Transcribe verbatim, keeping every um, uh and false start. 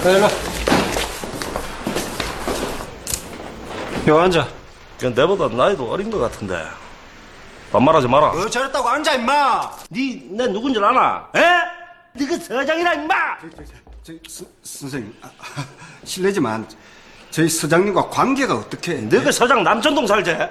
일로. 요 앉아. 그냥 내보다 나이도 어린 것 같은데. 반말하지 마라. 어, 저랬다고 앉아, 임마! 니, 내 누군 줄 아나? 에? 니그 서장이라, 임마! 저희 스, 선생님, 아, 실례지만 저희 서장님과 관계가 어떻게? 너그 서장 남천동 살제?